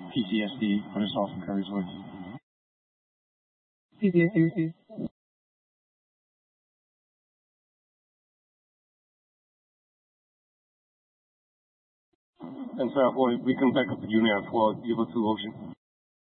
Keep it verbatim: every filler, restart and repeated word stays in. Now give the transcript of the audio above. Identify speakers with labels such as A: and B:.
A: P C S D for the soft Curry's voice.
B: P C S D.
C: And therefore, we can back up the unit for level two option.